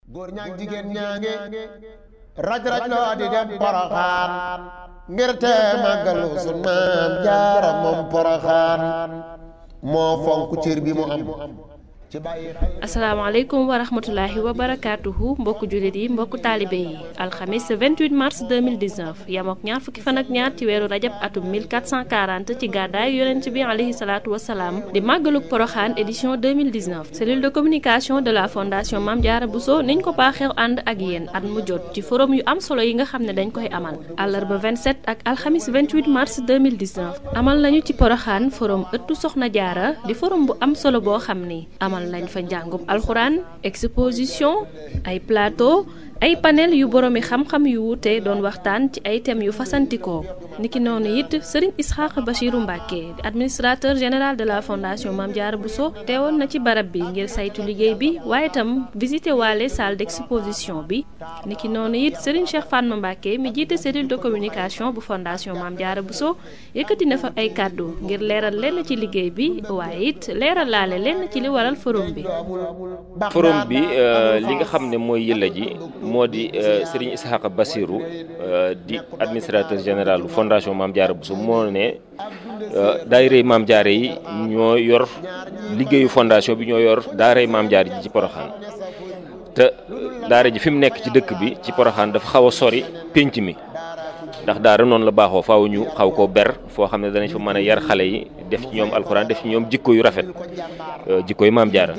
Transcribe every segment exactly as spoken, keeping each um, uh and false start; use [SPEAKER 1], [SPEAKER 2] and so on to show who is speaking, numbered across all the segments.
[SPEAKER 1] góor ñaag jigéen ñaange raj raj loo di dem poroxaan ngir te màggalu sun maam jaara moom poroxaan moo fonk cër bi mu am ci bàyyi
[SPEAKER 2] asalaamaaleykum wa rahmatulahi wa barakaatuhu mbokku jullit yi mbokku taalibe yi alxamis vingt-huit mars deux mille dix-neuf yam ak ñaar fukki fan ak ñaar ci weeru rajab atum mille quatre cent quarante ci gàddaayu yonent bi alayhi salaatu wasalaam di màggaluk poroxaan édition deux mille dix-neuf cellule de communication de la fondation Mame Diarra Bousso niñ ko baaxeew ànd ak yéen at mu jot ci forum yu am solo yi nga xam ne dañ koy amal àllarba vingt-sept ak alxamis vingt-huit mars deux mille dix-neuf amal nañu ci poroxaan forum ëttu soxna jaara di forum bu am solo boo xam ni amal nañ fa njàngum alxuraan exposition ay plateau ay panel yu boroomi xam-xam yu wuute doon waxtaan ci ay thèmes yu fasantikoo niki noonu it Serigne Ishaq Bachirou Mbacké di administrateur général de la fondation Mame Diarra Bousso teewoon na ci barab bi ngir saytu liggéey bi waaye itam visité waale salle d'exposition bi niki noonu it Serigne Cheikh Fatma Mbacké mi jiite cellule de communication bu fondation Mame Diarra Bousso yëkkati na fa ay kàddu ngir leeral lenn ci liggéey bi waaye it leeral laale lenn ci li waral forum bi.
[SPEAKER 3] forum bi li nga xam ne mooy yëlla ji moo di Serigne Ishaq Bassirou di administrateur général fondation Mame Diarra Bousso moo ne daayira Mame Diarra yi ñoo yor liggéeyu fondation bi ñoo yor daaray Mame Diarra ji ci Porokhane te daara ji fi mu nekk ci dëkk bi ci Porokhane dafa xaw a sori pénc mi ndax daara noonu la baaxoo faaw ñu xaw koo ber foo xam ne danañ fa mën a yar xale yi def ci ñoom alxuraan def ci ñoom jikko yu rafet jikko yu Mame Diarra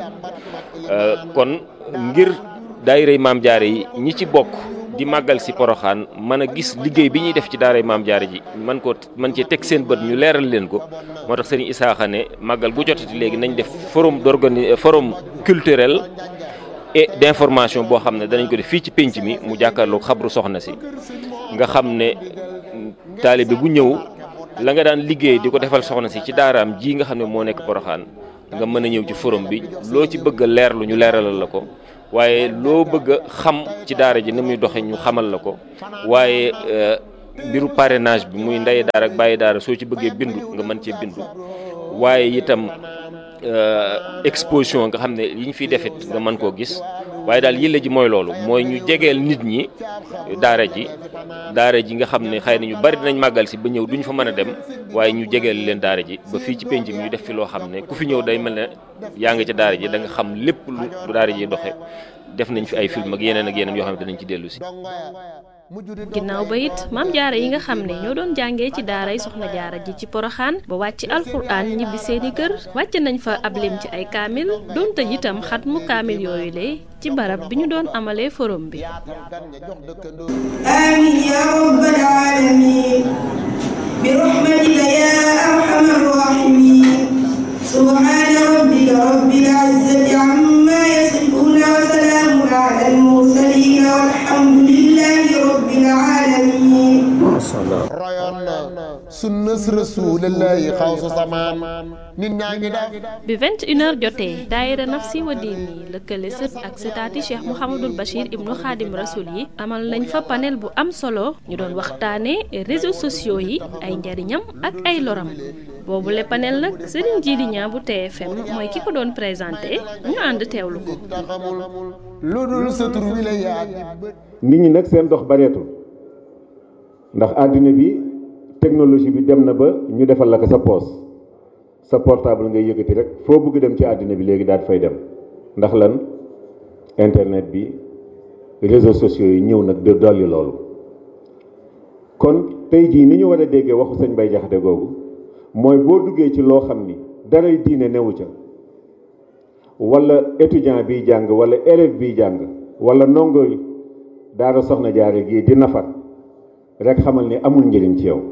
[SPEAKER 3] kon ngir daayira Mame Diarra yi ñi ci bokk di màggal si Porokhane mën a gis liggéey bi ñuy def ci daaray Mame Diarra ji man ko man cee teg seen bët ñu leeral leen ko moo tax Serigne Issakha ne màggal gu jotati léegi nañ def forum d'organi forum culturel et d'information boo xam ne danañ ko def fii ci pénc mi mu jàkkaarloog xabru soxna si nga xam ne taalibe bu ñëw la nga daan liggéey di ko defal soxna si ci daaraam ji nga xam ne moo nekk Porokhane nga mën a ñëw ci forum bi loo ci bëgg a leerlu ñu leeralal la ko waaye loo bëgg a xam ci daara ji ni muy doxe ñu xamal la ko waaye mbiru parrainage bi muy ndey daara ak bàyyi daara soo ci bëggee bindu nga mën cee bindu waaye itam exposition nga xam ne yi ñu fiy defit nga mën koo gis waaye daal yële ji mooy loolu mooy ñu jegeel nit ñi daara ji daara ji nga xam ne xëy na ñu bari dinañ màggal si ba ñëw duñ fa mën a dem waaye ñu jegeel leen daara ji ba fii ci penc mi ñu def fi loo xam ne ku fi ñëw day mel ne yaa ngi ca daara ji da nga xam lépp lu daara ji doxe def nañ fi ay film ak yeneen ak yeneen yoo xam ne danañ ci dellu si.
[SPEAKER 2] ginnaaw ba it Mame Diarra yi nga xam ne ñoo doon jàngee ci daaray soxna jaara ji ci Porokhane ba wàcc alxuraan ñibbi seeni kër wàcc nañ fa ab lim ci ay kaamil doon tëj itam xatmu kaamil yooyu le ci barab bi ñu doon amalee forum bi.
[SPEAKER 4] amiin yaa rabbal aalamiin bi rahmatika yaa arhamar raahimiin subhaana rabbika rabbil izzati ammaa yasifuun wa salaamun alal mursaliin walhamdulillaahi rabbil aalamiin.
[SPEAKER 1] royoon na sunnas rasuulullaahi xawsu samaan nit ñaa ngi def
[SPEAKER 2] bi vingt et une heures jotee daayira Nafsi wa Diini lëkkale sët ak sëtaati Cheikh Mouhamadul Bachir ibnu Xaadim Rasul yi amal nañ fa panel bu am solo ñu doon waxtaanee réseaux sociaux yi ay njariñam ak ay loram boobu le panel nag Serigne Djily Niang bu T F M mooy ki ko doon présenté ñu ànd teewlu ko.
[SPEAKER 1] lu dul sa tur wi la yaag
[SPEAKER 5] nit ñi nag seen dox bareetul ndax àddina bi technologie bi dem na ba ñu defal la ko sa poos sa portable ngay yëkkati rek foo bëgg dem ci àddina bi léegi daal fay dem ndax lan internet bi réseaux sociaux yi ñëw nag de dolli loolu kon tey jii ni ñu war a déggee waxu sëñ Bay Jaxate googu mooy boo duggee ci loo xam ni daray diine newu ca wala étudiant biy jàng wala élève biy jàng wala ndongo daara soxna jaare gii di nafar rek xamal ni amul njëriñ ci yow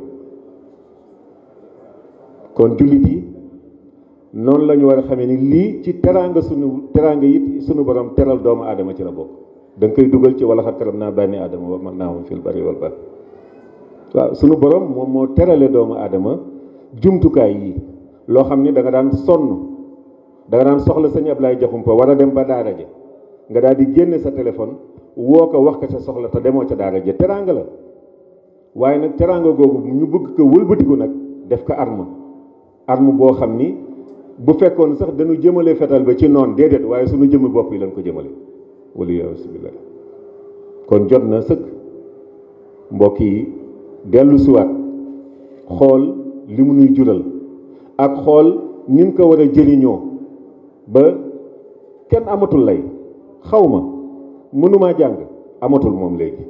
[SPEAKER 5] kon jullit yi noonu la ñu war a xamee ni lii ci teraanga sunu teraanga it sunu borom teral doomu aadama ci la bokk da nga koy dugal ci wala xat karam naa bànni aadama wa man naa moom fil bari wal bahri waaw sunu borom moom moo terale doomu aadama jumtukaay yi loo xam ni da nga daan sonn da nga daan soxla sëñ Ablaye Jaxumpa war a dem ba daara ja nga daal di génne sa téléphone woo ko wax ko sa soxla te demoo ca daara ja teraanga la waaye nag teraanga googu ñu bëgg ko wëlbatiku nag def ko arme arme boo xam ni bu fekkoon sax dañu jëmale fetal ba ci noon déedéet waaye suñu jëmmi bopp yi lañ ko jëmale wala yaasu billah. kon jot na sëkk mbokk yi dellu siwaat xool li mu nuy jural ak xool ni mu ko war a jëriñoo ba kenn amatul lay xaw ma mënumaa jàng amatul moom léegi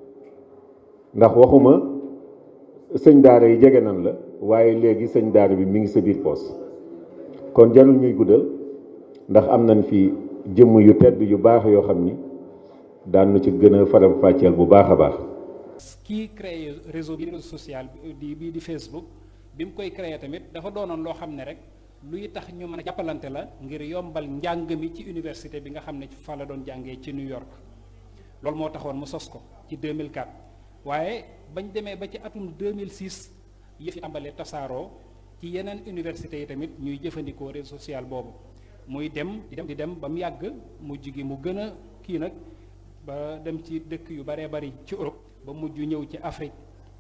[SPEAKER 5] ndax waxuma sëñ daara yi jege nan la waaye léegi sëñ daara bi mi ngi sa biir poos kon jarul ñuy guddal ndax am nañ fi jëmm yu tedd yu baax yoo xam ni daan nu ci gën a faram fàcceel bu baax a baax.
[SPEAKER 6] kii créé réseau bi réseau social di bii di Facebook bi mu koy créé tamit dafa doonoon loo xam ne rek luy tax ñu mën a jàppalante la ngir yombal njàng mi ci université bi nga xam ne fa la doon jàngee ci New York. loolu moo taxoon mu sos ko ci deux mille quatre waaye bañ demee ba ci atum deux mille six yëf yi tàmbalee tasaaroo ci yeneen université yi tamit ñuy jëfandikoo réseau social boobu muy dem di dem di dem ba mu yàgg mujj gi mu gën a kii nag ba dem ci dëkk yu baree bari ci Europe ba mujj ñëw ci Afrique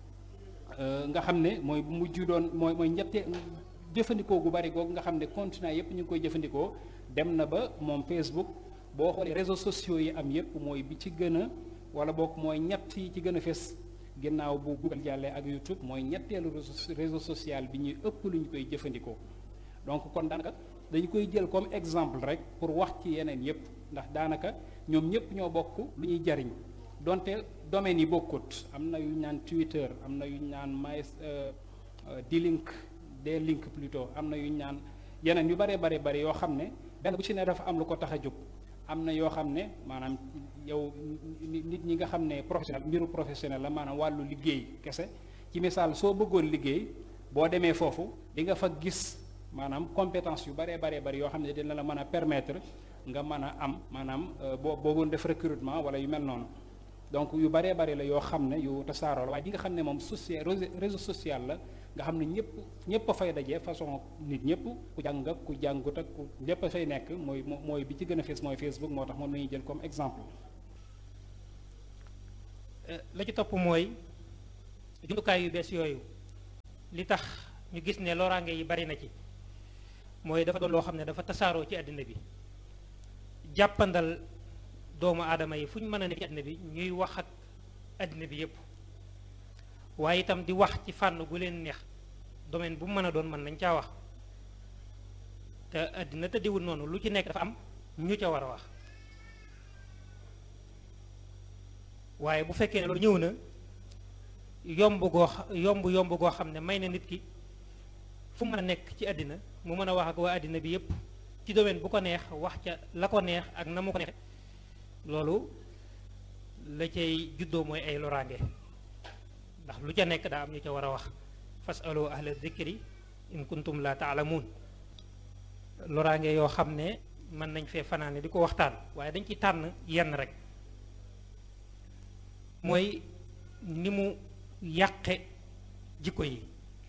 [SPEAKER 6] nga xam ne mooy mujj doon mooy mooy ñette jëfandikoo gu bari googu nga xam ne continent yépp ñu ngi koy jëfandikoo dem na ba moom Facebook boo xoolee réseaux sociaux yi am yépp mooy bi ci gën a wala boog mooy ñett yi ci gën a fes ginnaaw bu Google jàllee ak YouTube mooy ñetteelu réseau social bi ñuy ëpp lu ñu koy jëfandikoo. donc kon daanaka dañu koy jël comme exemple rek pour wax ci yeneen yépp ndax daanaka ñoom ñëpp ñoo bokk lu ñuy jariñ donte domaines yi bokkut am na yu ñu naan Twitter am na yu ñu naan my D-Link D-Link plutôt am na yu ñu naan yeneen yu baree bare bari yoo xam ne benn bu ci ne dafa am lu ko tax a jóg. am na yoo xam ne maanaam yow nit ñi nga xam ne professionnel mbiru professionnel la maanaam wàllu liggéey kese ci misaal soo bëggoon liggéey boo demee foofu di nga fa gis maanaam compétence yu baree baree bari yoo xam ne dina la mën a permettre nga mën a am maanaam boo boogoon def recrutement wala yu mel noonu donc yu baree bari la yoo xam ne yu tasaaroo la waaye di nga xam ne moom social réseau social la nga xam ne ñëpp ñëpp a fay dajee façon nit ñëpp ku jàng ak ku jàngut ak ku ñëpp a fay nekk mooy mooy bi ci gën a fees mooy Facebook moo tax moom la ñuy jël comme exemple.
[SPEAKER 7] la ci topp mooy jumtukaay yu bees yooyu li tax ñu gis ne loraange yi bari na ci mooy dafa doon loo xam ne dafa tasaaroo ci àddina bi jàppandal doomu aadama yi fu ñu mën a nekk ci àddina bi ñuy wax ak àddina bi yépp waaye itam di wax ci fànn gu leen neex domaine bu mu mën a doon mën nañ caa wax te àddina te diwul noonu lu ci nekk dafa am ñu ca war a wax waaye bu fekkee ne loolu ñëw na yomb goo yomb yomb goo xam ne may na nit ki fu mu mën a nekk ci àddina mu mën a wax ak waa àddina bi yépp ci domaine bu ko neex wax ca la ko neex ak na mu ko neex loolu la cay juddoo mooy ay loraange ndax lu ca nekk daa am ñu ca war a wax fasalu ahla dhikri in kuntum la taalamuun loraange yoo xam ne mën nañ fee fanaane di ko waxtaan waaye dañ ci tànn yenn rek mooy ni mu yàqe jikko yi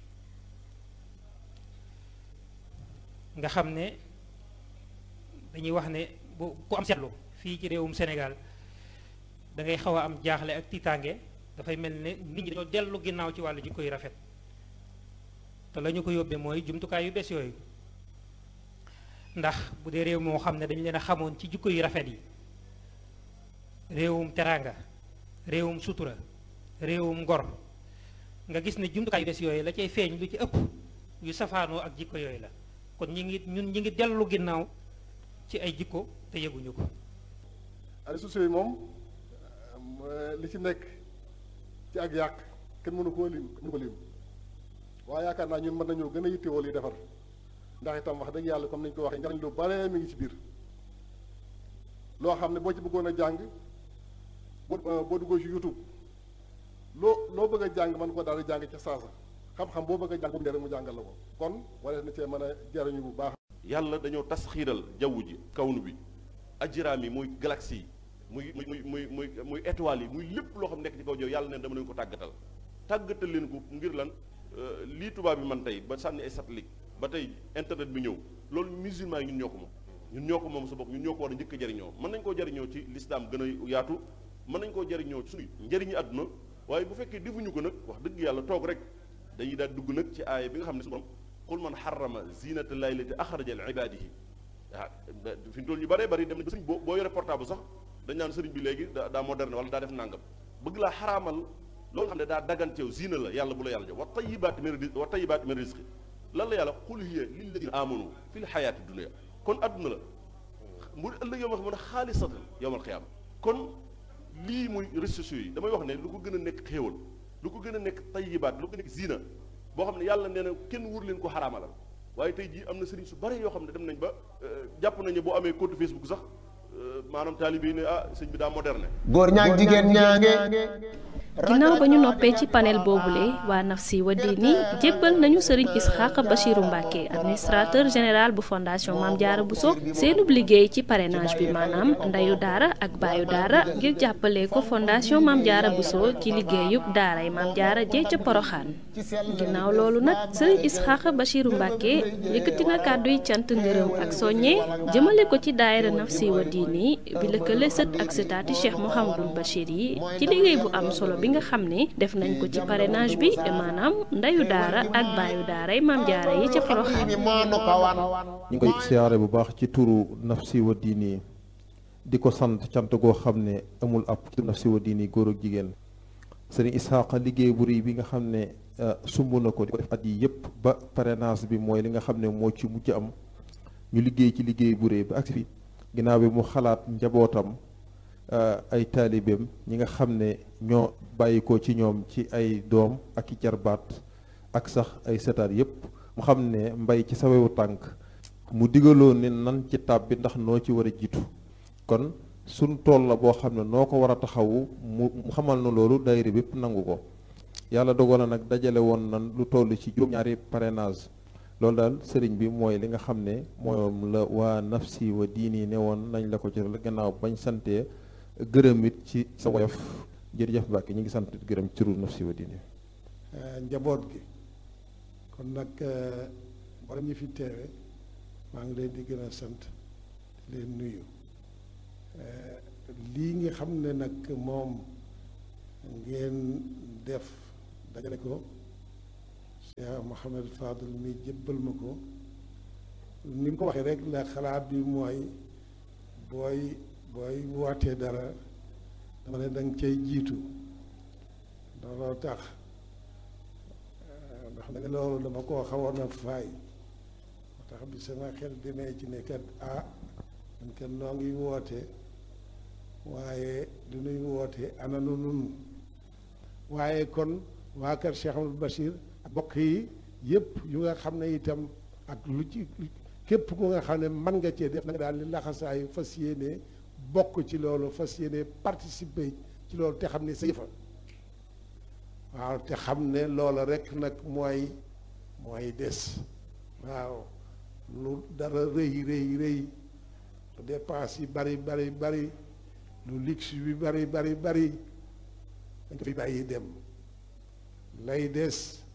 [SPEAKER 7] nga xam ne dañuy wax ne bu ku am seetlu fii ci réewum Sénégal da ngay xaw a am jaaxle ak tiitaange dafay mel ne nit ñi dañoo dellu ginnaaw ci wàllu jikko yu rafet te la ñu ko yóbbee mooy jumtukaay yu bees yooyu ndax bu dee réew moo xam ne dañu leen a xamoon ci jikko yu rafet yi réewum teraanga réewum sutura réewum ngor nga gis ne jumtukaay yu bees yooyu la cay feeñ lu ci ëpp yu safaanoo ak jikko yooyu la kon ñi ngi ñun ñi ngi dellu ginnaaw ci ay jikko te yëguñu ko.
[SPEAKER 8] réseaux sociaux yi moom li ci nekk ci ak yàq kenn mënu koo lim mënu ko lim waaye yaakaar naa ñun mën nañoo gën a yittewoo li defar ndax itam wax dëgg yàlla comme nañu ko waxee njariñ lu bare mi ngi ci biir loo xam ne boo ci bëggoon a jàng boo boo duggoo ci YouTube loo loo bëgg a jàng mën ko daal di jàng ca saasa xam-xam boo bëgg a jàng bu rek mu jàngal la ko kon wala na cee mën a jariñu bu baax.
[SPEAKER 9] yàlla dañoo tas xiiral jaww ji kawnu bi ajiraam yi muy galaxie yi muy muy muy muy muy étoiles yi muy lépp loo xam nekk ci kaw jaww yàlla neen dama leen ko tàggatal tàggatal leen ko ngir lan lii tubaab bi man tey ba sànni ay satellite ba tey internet bi ñëw loolu musulman yi ñun ñoo ko moom ñun ñoo ko moom sa bopp ñun ñoo ko war a njëkk a jariñoo mën nañ koo jariñoo ci l'islam gën a yaatu mën nañ koo jariñoo ci suñu njëriñu àdduna waaye bu fekkee defuñu ko nag wax dëgg yàlla toog rek dañuy daal dugg nag ci aaya bi nga xam ne su borom qul man xarama zinata llahi lati axraja li ibadihi waaw fi mu toll ñu bëree bëri dem nañ ba suñ boo boo yore portable sax dañ naan sëriñ bi léegi daa daa moderne wala daa def nangam bëgg laa xaraamal loolu xam ne daa daganteew ziina la yàlla bu la yàlla jox wa tayyibaati min rizqi wa tayyibaati min rizqi lan la yàlla qul hiya lilladina amanu fil xayaati dunya kon adduna la mu ëllëg yow ma xam ne xaalisatan yawmal qiyaama kon lii muy réseaux sociaux yi damay wax ne lu ko gën a nekk xéewal lu ko gën a nekk tayyibaat lu ko nekk ziina boo xam ne yàlla nee na kenn wur leen ko xaraamalal waaye tey jii am na sëriñ su bari yoo xam ne dem nañ ba jàpp nañu boo amee compte Facebook sax maanaam taalibe yi ne ah sëñ bi daa moderne.
[SPEAKER 1] góor ñaag jigéen ñaange.
[SPEAKER 2] ginnaaw ba ñu noppee ci panel boobule waa Nafsi wa Diini jébbal nañu Serigne Ishaqa Bachirou Mbacké administrateur général bu fondation Mame Diarra Bousso seenub liggéey ci parrainage bi maanaam ndeyu daara ak baayu daara ngir jàppale ko fondation Mame Diarra Bousso ci liggéeyub daaray Mame Diarra jee ca Poroxaan ginnaaw loolu nag Serigne Ishaqa Bachirou Mbacké yëkkati na kàdduy cant ngërëm ak soññe jëmale ko ci daayira Nafsi wa Diini bi lëkkale sët ak sëtaati Cheikh Mouhamadoul Bachir yi ci liggéey bu am solo bi nga xam ne def nañ ko ci parrainage bi maanaam ndeyu daara ak baayu daara yi Mame Diarra yi ca Porokhane.
[SPEAKER 10] ñu ngi koy siyaare bu baax ci turu Nafsi wa Diini di ko sant cant goo xam ne amul ab ci Nafsi wa Diini góor ak jigéen Serigne Ishaqa liggéey bu rëy bi nga xam ne sumb na ko di ko def at yi yëpp ba parrainage bi mooy li nga xam ne moo ci mujj am ñu liggéey ci liggéey bu rëy ba agsi fi ginnaaw bi mu xalaat njabootam ay taalibeem ñi nga xam ne ñoo bàyyi ko ci ñoom ci ay doom ak i jarbaat ak sax ay setaat yépp mu xam ne mbay ci sawewu tànk mu digaloon ne nan ci tàbbi ndax noo ci war a jiitu kon suñ tool la boo xam ne noo ko war a taxawu mu xamal na loolu daayira bépp nangu ko yàlla dogal na nag dajale woon nan lu toll ci juróom-ñaari parrainage loolu daal sëriñ bi mooy li nga xam ne moom la waa Nafsi wa Diini ne woon nañ la ko ci gannaaw bañ santee gërëm it ci sa woyof jërëjëf Mbacke ñu ngi sant gërëm ci turu Nafsi wa Diini
[SPEAKER 11] njaboot gi kon nag borom ñi fi teewe maa ngi leen di gën a sant leen nuyu lii nga xam ne nag moom ngeen def dajale ko Cheikh Mouhamed Fadel mi jébbal ma ko ni mu ko waxee rek la xalaat bi mooy booy booy wootee dara dama ne danga cay jiitu looloo tax ndax nag loolu dama koo xawoon a faay moo tax bi sama xel demee ci ne kat ah man kat noo ngi woote waaye du nuy woote ana nu nun waaye kon waa kër Cheikh Amadou Bachir bokk yi yëpp yu nga xam ne itam ak lu ci képp ku nga xam ne mën nga cee def na nga daal li laxasaayu fas yéene bokk ci loolu fas yéene participer ci loolu te xam ne sa yëfa waaw te xam ne loola rek nag mooy mooy des waaw lu dara rëy rëy rëy lu dépense yi bari bari bari lu luxe bi bari bari bari dañ ko fi bàyyi dem lay des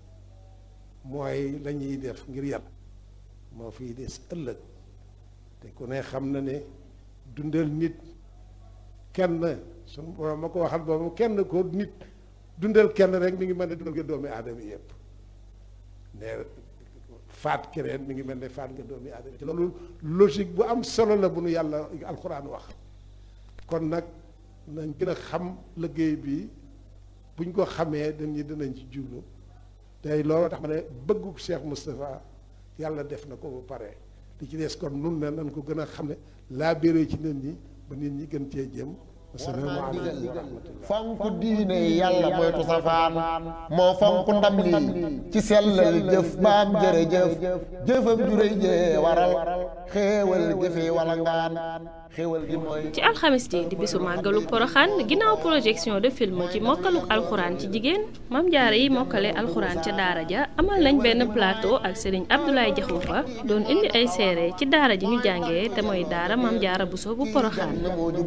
[SPEAKER 11] mooy la ñuy def ngir yàlla moo fiy des ëllëg te ku ne xam na ne dundal nit kenn suñu borom ma ko waxal boobu kenn ko nit dundal kenn rek mi ngi mel ne dundal nga doomi aadama yëpp ne faat keneen mi ngi mel ne faat nga doomi aadama te loolu logique bu am solo la bu nu yàlla alxuraan wax kon nag nañ gën a xam liggéey bi buñ ko xamee dañu dinañ ci jublu tey loolu tax ma ne bëggu Cheikh Moustapha yàlla def na ko ba pare li ci des kon nun ne nañ ko gën a xam ne laa béré ci nit ñi ba nit ñi gën cee jëm asalaamaaleykum wa rahmatullah
[SPEAKER 1] fonk diine yàlla moytu safaan moo fonk ndam lii ci sellal jëf baam jërëjëf jëfam juréy jee waral xéewal gi fi wala ngaan xéewal gi mooy
[SPEAKER 2] ci alxamis ji di bisu màggalu Poroxaan ginnaaw projection de film ci mokkaluk alxuraan ci jigéen Mame Diarra yi mokkale alxuraan ca daara ja amal nañ benn plateau ak Serigne Abdoulaye Diakhoumpa doon indi ay seere ci daara ji ñu jàngee te mooy daara Mame Diarra Bousso bu Poroxaan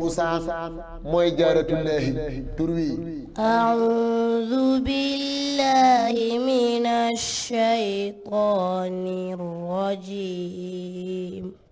[SPEAKER 1] mooy jaaratullaahi tur wi
[SPEAKER 12] a'uuzu billaahi minash shaytaanir rajiim